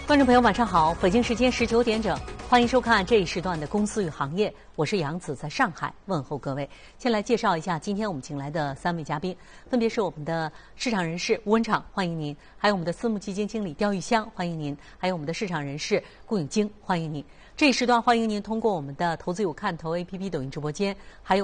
观众朋友，晚上好！北京时间19点整，欢迎收看这一时段的《公司与行业》，我是杨子，在上海问候各位。先来介绍一下今天我们请来的3位嘉宾，分别是我们的市场人士吴文畅，欢迎您；还有我们的私募基金经理刁玉香，欢迎您；还有我们的市场人士顾永京，欢迎您。这一时段欢迎您通过我们的投资有看头 APP 抖音直播间，还有